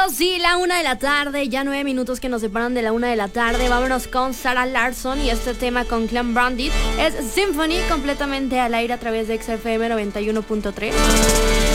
Sí, la 1 de la tarde, ya 9 minutos que nos separan de la 1 de la tarde. Vámonos con Sarah Larsson y este tema con Clan Bandit. Es Symphony, completamente al aire a través de XFM 91.3.